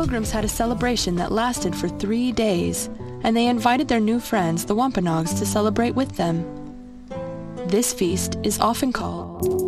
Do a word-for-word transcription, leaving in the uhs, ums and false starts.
Pilgrims had a celebration that lasted for three days, and they invited their new friends, the Wampanoags, to celebrate with them. This feast is often called